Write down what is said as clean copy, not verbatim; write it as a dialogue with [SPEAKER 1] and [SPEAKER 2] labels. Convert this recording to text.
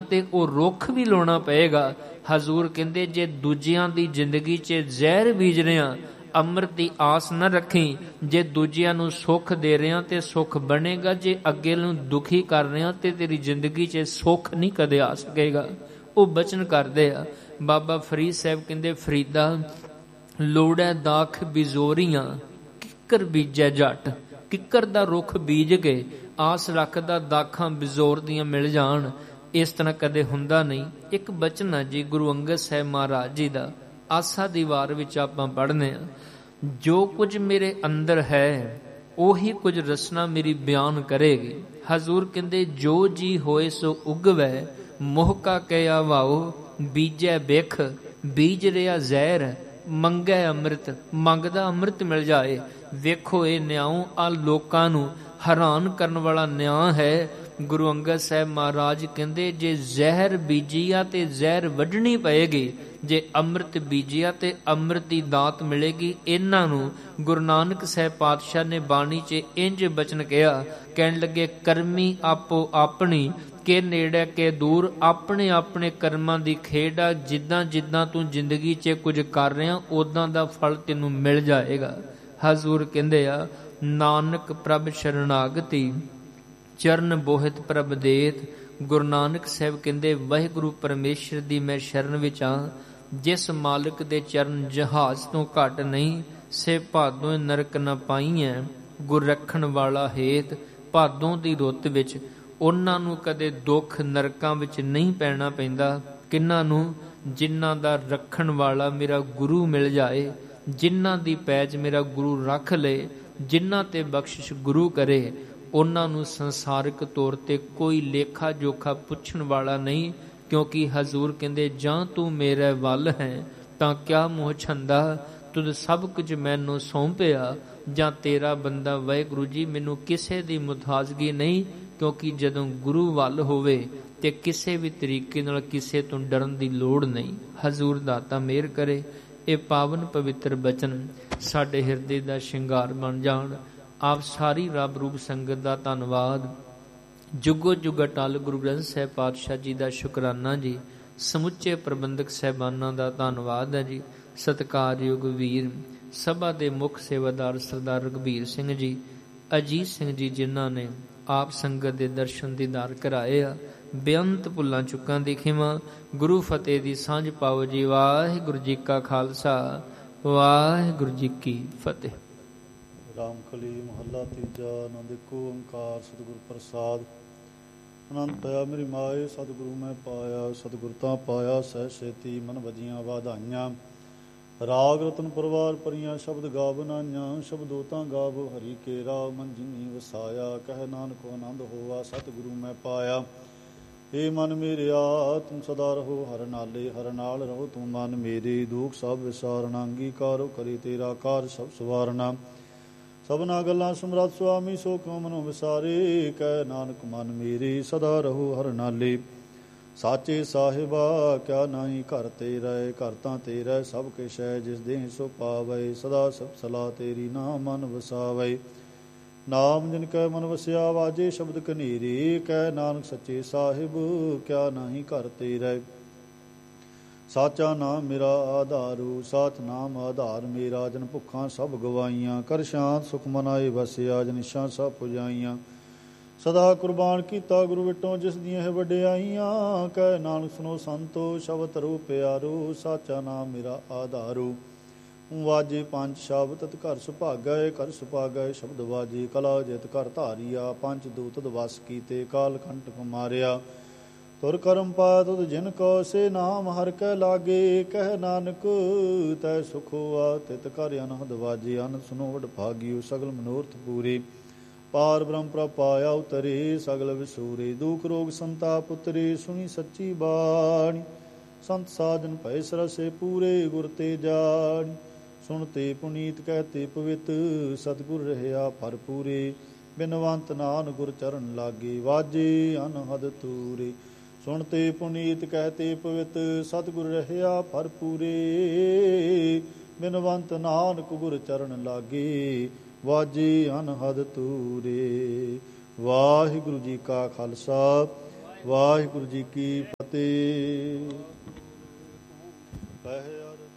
[SPEAKER 1] ਤੇ ਉਹ ਰੁੱਖ ਵੀ ਲਾਉਣਾ ਪਏਗਾ। ਹਜ਼ੂਰ ਕਹਿੰਦੇ ਜੇ ਦੂਜਿਆਂ ਦੀ ਜ਼ਿੰਦਗੀ 'ਚ ਜ਼ਹਿਰ ਬੀਜ ਰਿਆਂ, ਅੰਮ੍ਰਿਤ ਦੀ ਆਸ ਨਾ ਰੱਖੀ। ਜੇ ਦੂਜਿਆਂ ਨੂੰ ਸੁੱਖ ਦੇ ਰਿਆਂ ਤੇ ਸੁੱਖ ਬਣੇਗਾ, ਜੇ ਅੱਗੇ ਨੂੰ ਦੁਖੀ ਕਰ ਰਿਆਂ ਤੇ ਤੇਰੀ ਜ਼ਿੰਦਗੀ 'ਚ ਸੁੱਖ ਨਹੀਂ ਕਦੇ ਆ ਸਕੇਗਾ। ਉਹ ਬਚਨ ਕਰਦੇ ਆ। ਬਾਬਾ ਫਰੀਦ ਸਾਹਿਬ ਕਹਿੰਦੇ, ਫਰੀਦਾ ਲੋੜੈ ਦਾਖ ਬਿਜੋਰੀਆਂ, ਕਿੱਕਰ ਬੀਜੈ ਜੱਟ। ਕਿੱਕਰ ਦਾ ਰੁੱਖ ਬੀਜ ਕੇ ਆਸ ਰੱਖਦਾ ਦਾਖਾਂ ਬਿਜੋਰ ਦੀਆਂ ਮਿਲ ਜਾਣ, ਇਸ ਤਰ੍ਹਾਂ ਕਦੇ ਹੁੰਦਾ ਨਹੀਂ। ਇੱਕ ਬਚਨ ਹੈ ਜੀ ਗੁਰੂ ਅੰਗਦ ਸਾਹਿਬ ਮਹਾਰਾਜ ਜੀ ਦਾ, ਆਸਾ ਦੀ ਵਾਰ ਵਿੱਚ ਆਪਾਂ ਪੜ੍ਹਨੇ ਆ। ਜੋ ਕੁਝ ਮੇਰੇ ਅੰਦਰ ਹੈ ਉਹੀ ਕੁਝ ਰਸਨਾ ਮੇਰੀ ਬਿਆਨ ਕਰੇਗੀ। ਹਜ਼ੂਰ ਕਹਿੰਦੇ ਜੋ ਜੀ ਹੋਏ ਸੋ ਉਗਵੈ, ਮੋਹਕਾ ਕਹਿਆ ਵਾਓ ਬੀਜੈ ਬਿਖ। ਬੀਜ ਰਿਹਾ ਜ਼ਹਿਰ, ਮੰਗੈ ਅੰਮ੍ਰਿਤ, ਮੰਗਦਾ ਅੰਮ੍ਰਿਤ ਮਿਲ ਜਾਏ। ਵੇਖੋ ਇਹ ਨਿਆਉ ਆ ਲੋਕਾਂ ਨੂੰ ਹੈਰਾਨ ਕਰਨ ਵਾਲਾ ਨਿਆਂ ਹੈ। ਗੁਰੂ ਅੰਗਦ ਸਾਹਿਬ ਮਹਾਰਾਜ ਕਹਿੰਦੇ ਜੇ ਜ਼ਹਿਰ ਬੀਜੀਆ ਤੇ ਜ਼ਹਿਰ ਵੱਢਣੀ ਪਏਗੀ, ਜੇ ਅੰਮ੍ਰਿਤ ਬੀਜਿਆ ਤੇ ਅੰਮ੍ਰਿਤ ਦੀ ਦਾਤ ਮਿਲੇਗੀ। ਇਹਨਾਂ ਨੂੰ ਗੁਰੂ ਨਾਨਕ ਸਾਹਿਬ ਪਾਤਸ਼ਾਹ ਨੇ ਬਾਣੀ 'ਚ ਇੰਜ ਬਚਨ ਕਿਹਾ, ਕਹਿਣ ਲੱਗੇ ਕਰਮੀ ਆਪੋ ਆਪਣੀ ਕੇ ਨੇੜੇ ਕੇ ਦੂਰ। ਆਪਣੇ ਆਪਣੇ ਕਰਮਾਂ ਦੀ ਖੇਡ ਆ। ਜਿੱਦਾਂ ਜਿੱਦਾਂ ਤੂੰ ਜ਼ਿੰਦਗੀ 'ਚ ਕੁਝ ਕਰ ਰਿਹਾ ਉਦਾਂ ਦਾ ਫਲ ਤੈਨੂੰ ਮਿਲ ਜਾਏਗਾ। ਹਜ਼ੂਰ ਕਹਿੰਦੇ ਆ ਨਾਨਕ ਪ੍ਰਭ ਸ਼ਰਨਾਗਤੀ, ਚਰਨ ਬੋਹਿਤ ਪ੍ਰਭ ਦੇਤ। ਗੁਰੂ ਨਾਨਕ ਸਾਹਿਬ ਕਹਿੰਦੇ ਵਾਹਿਗੁਰੂ ਪਰਮੇਸ਼ਰ ਦੀ ਮੈਂ ਸ਼ਰਨ ਵਿੱਚ ਆ। ਜਿਸ ਮਾਲਕ ਦੇ ਚਰਨ ਜਹਾਜ਼ ਤੋਂ ਘੱਟ ਨਹੀਂ, ਸੇ ਭਾਦੋਂ ਨਰਕ ਨਾ ਪਾਈਐ। ਗੁਰ ਰੱਖਣ ਵਾਲਾ ਹੇਤ, ਭਾਦੋਂ ਦੀ ਰੁੱਤ ਵਿੱਚ ਉਹਨਾਂ ਨੂੰ ਕਦੇ ਦੁੱਖ ਨਰਕਾਂ ਵਿੱਚ ਨਹੀਂ ਪੈਣਾ ਪੈਂਦਾ। ਕਿਹਨਾਂ ਨੂੰ? ਜਿਨ੍ਹਾਂ ਦਾ ਰੱਖਣ ਵਾਲਾ ਮੇਰਾ ਗੁਰੂ ਮਿਲ ਜਾਏ, ਜਿਨ੍ਹਾਂ ਦੀ ਪੈਜ ਮੇਰਾ ਗੁਰੂ ਰੱਖ ਲਏ, ਜਿਨ੍ਹਾਂ ਤੇ ਬਖਸ਼ਿਸ਼ ਗੁਰੂ ਕਰੇ, ਉਹਨਾਂ ਨੂੰ ਸੰਸਾਰਿਕ ਤੌਰ ਤੇ ਕੋਈ ਲੇਖਾ ਜੋਖਾ ਪੁੱਛਣ ਵਾਲਾ ਨਹੀਂ। ਕਿਉਂਕਿ ਹਜ਼ੂਰ ਕਹਿੰਦੇ ਜਾਂ ਤੂੰ ਮੇਰੇ ਵੱਲ ਹੈ ਤਾਂ ਕਿਆ ਮੋਹ ਛੰਦਾ, ਤੁਧ ਸਭ ਕੁਝ ਮੈਨੂੰ ਸੌਂਪਿਆ। ਜਾਂ ਤੇਰਾ ਬੰਦਾ ਵਾਹਿਗੁਰੂ ਜੀ ਮੈਨੂੰ ਕਿਸੇ ਦੀ ਮੁਤਾਜ਼ਗੀ ਨਹੀਂ। ਕਿਉਂਕਿ ਜਦੋਂ ਗੁਰੂ ਵੱਲ ਹੋਵੇ ਤੇ ਕਿਸੇ ਵੀ ਤਰੀਕੇ ਨਾਲ ਕਿਸੇ ਤੋਂ ਡਰਨ ਦੀ ਲੋੜ ਨਹੀਂ। ਹਜ਼ੂਰ ਦਾਤਾ ਮਿਹਰ ਕਰੇ ਇਹ ਪਾਵਨ ਪਵਿੱਤਰ ਬਚਨ ਸਾਡੇ ਹਿਰਦੇ ਦਾ ਸ਼ਿੰਗਾਰ ਬਣ ਜਾਣ। ਆਪ ਸਾਰੀ ਰੱਬ ਰੂਪ ਸੰਗਤ ਦਾ ਧੰਨਵਾਦ। ਜੁਗੋ ਜੁਗ ਅਟਲ ਗੁਰੂ ਗ੍ਰੰਥ ਸਾਹਿਬ ਪਾਤਸ਼ਾਹ ਜੀ ਦਾ ਸ਼ੁਕਰਾਨਾ ਜੀ। ਸਮੁੱਚੇ ਪ੍ਰਬੰਧਕ ਸਾਹਿਬਾਨਾਂ ਦਾ ਧੰਨਵਾਦ ਹੈ ਜੀ। ਸਤਿਕਾਰਯੋਗ ਵੀਰ ਸਭਾ ਦੇ ਮੁੱਖ ਸੇਵਾਦਾਰ ਸਰਦਾਰ ਰਘਬੀਰ ਸਿੰਘ ਜੀ, ਅਜੀਤ ਸਿੰਘ ਜੀ, ਜਿਨ੍ਹਾਂ ਨੇ ਆਪ ਸੰਗਤ ਦੇ ਦਰਸ਼ਨ ਦੀਦਾਰ ਕਰਾਏ ਆ। ਬੇਅੰਤ ਭੁੱਲਾਂ ਚੁੱਕਾਂ ਦੀ ਖਿਮਾ। ਗੁਰੂ ਫਤਿਹ ਦੀ ਸਾਂਝ ਪਾਓ ਜੀ। ਵਾਹਿਗੁਰੂ ਜੀ ਕਾ ਖਾਲਸਾ, ਵਾਹਿਗੁਰੂ ਜੀ ਕੀ ਫਤਿਹ।
[SPEAKER 2] ਰਾਮ ਕਲੀ ਮਹੱਲਾ ਤੀਜਾ। ਆਨੰਦ ਏਕ ਓੰਕਾਰ ਸਤਿਗੁਰ ਪ੍ਰਸਾਦ। ਆਨੰਦ ਪਿਆ ਮੇਰੀ ਮਾਏ ਸਤਿਗੁਰੂ ਮੈਂ ਪਾਇਆ। ਸਤਿਗੁਰ ਤਾਂ ਪਾਇਆ ਸਹਿ ਸੇਤੀ, ਮਨ ਵਜੀਆਂ ਵਾਧਾਈਆਂ। ਰਾਗ ਰਤਨ ਪਰਵਾਰ ਭਰੀਆਂ, ਸ਼ਬਦ ਗਾ ਬਨਾਈਆਂ। ਸ਼ਬਦੋ ਤਾਂ ਗਾਵੋ ਹਰੀ ਕੇ ਰਾਵ, ਮਨ ਜਿਨੀ ਵਸਾਇਆ। ਕਹਿ ਨਾਨਕ ਆਨੰਦ ਹੋਆ ਸਤਿਗੁਰੂ ਮੈਂ ਪਾਇਆ। ਏ ਮਨ ਮੇਰਿਆ ਤੂੰ ਸਦਾ ਰਹੋ ਹਰ ਨਾਲੇ, ਹਰ ਨਾਲ ਰਹੋ ਤੂੰ ਮਨ ਮੇਰੇ। ਦੁਖ ਸਭ ਵਿਸਾਰਨਾ, ਅੰਗੀਕਾਰੋ ਕਰੇ ਤੇਰਾ ਕਾਰ ਸਭ ਸਵਾਰਨਾ। ਸਭਨਾ ਗੱਲਾਂ ਸਮਰੱਥ ਸੁਆਮੀ, ਸੋ ਕਿਉ ਮਨੋ ਵਿਸਾਰੇ। ਕਹਿ ਨਾਨਕ ਮਨ ਮੇਰੇ ਸਦਾ ਰਹੋ ਹਰ ਨਾਲੇ। ਸਾਚੇ ਸਾਹਿਬਾ ਕਿਆ ਨਾਹੀ ਘਰ ਤੇਰਾ, ਘਰ ਤਾਂ ਤੇਰਾ ਸਭ ਕਿਛ ਹੈ। ਜਿਸ ਦੇਹ ਸੋ ਪਾਵੈ, ਸਦਾ ਸਭ ਸਲਾਹ ਤੇਰੀ ਨਾਮ ਮਨ ਵਸਾਵੈ। ਨਾਮ ਜਿਨ ਕੈ ਮਨ ਵਸਿਆ, ਵਾਜੇ ਸ਼ਬਦ ਕਨੇਰੇ। ਕਹਿ ਨਾਨਕ ਸੱਚੇ ਸਾਹਿਬ ਕਿਆ ਨਾਹੀ ਘਰ ਤੇਰਾ। ਸਾਚਾ ਨਾਮ ਮੇਰਾ ਆਧਾਰੂ, ਸਾਥ ਨਾਮ ਆਧਾਰ ਮੇਰਾ। ਜਨ ਭੁੱਖਾਂ ਸਭ ਗਵਾਈਆਂ, ਕਰ ਸ਼ਾਂਤ ਸੁਖ ਮਨਾਏ ਵਸਿਆ। ਜਨਿਸ਼ਾਂ ਸਭ ਪੁਜਾਈਆਂ, ਸਦਾ ਕੁਰਬਾਨ ਕੀਤਾ ਗੁਰੂ ਵਿਟੋਂ ਜਿਸ ਦੀਆਂ ਹੈ ਵਡਿਆਈਆਂ। ਕਹਿ ਨਾਨਕ ਸੁਨੋ ਸੰਤੋ ਸ਼ਬਦ ਰੂ ਪਿਆਰੋ, ਸਾਚਾ ਨਾਮ ਮੇਰਾ ਆਧਾਰੂ। ਵਾਜੇ ਪੰਜ ਸ਼ਬਦ ਤਤ ਘਰ ਸੁਭਾਗੈ, ਕਰ ਸੁਭਾਗੈ ਸ਼ਬਦ ਵਾਜੇ। ਕਲਾ ਜਿਤ ਘਰ ਧਾਰੀਆ, ਪੰਜ ਦੂਤਤ ਵਸ ਕੀਤੇ। ਕਾਲ ਕੰਟਕ ਮਾਰਿਆ, ਤੁਰ ਕਰਮ ਪਾਇਆ ਤੁਧ ਜਿਨ ਕੋ। ਸੇ ਨਾਮ ਹਰਿ ਕੈ ਲਾਗੇ, ਕਹਿ ਨਾਨਕ ਤੈ ਸੁਖ ਹੋਆ। ਤਿਤ ਘਰ ਅਨਹਦ ਵਾਜੇ, ਅਨੰਦ ਸੁਨੋ ਵਡ ਭਾਗਿਓ। ਸਗਲ ਮਨੋਰਥ ਪੂਰੇ, ਪਾਰ ਬ੍ਰਹਮ ਪ੍ਰਭ ਪਾਇਆ ਉਤਰੇ। ਸਗਲ ਵਿਸੂਰੇ, ਦੁਖ ਰੋਗ ਸੰਤਾਪ ਉਤਰੇ। ਸੁਣੀ ਸੱਚੀ ਬਾਣੀ, ਸੰਤ ਸਾਜਨ ਭਏ ਸਰਸੇ ਪੂਰੇ। ਗੁਰ ਤੇ ਜਾਣੀ, ਸੁਣਤੇ ਪੁਨੀਤ ਕਹਿਤੇ ਪਵਿੱਤ। ਸਤਿਗੁਰ ਰਹਿਆ ਫਰ ਪੂਰੇ, ਬਿਨਵੰਤ ਨਾਨਕ ਗੁਰ ਚਰਨ ਲਾਗੇ। ਵਾਜੇ ਅਨਹਦ ਤੂਰੇ, ਸੁਣਤੇ ਪੁਨੀਤ ਕਹਿਤੇ ਪਵਿੱਤ। ਸਤਿਗੁਰ ਰਹਿਆ ਫਰ ਪੂਰੇ, ਬਿਨਵੰਤ ਨਾਨਕ ਗੁਰ ਚਰਨ ਲਾਗੇ। ਵਾਜੇ ਅਨਹਦ ਤੂਰੇ। ਵਾਹਿਗੁਰੂ ਜੀ ਕਾ ਖਾਲਸਾ, ਵਾਹਿਗੁਰੂ ਜੀ ਕੀ ਫਤਿਹ। ਤੇ ਪਹਿ ਅਰ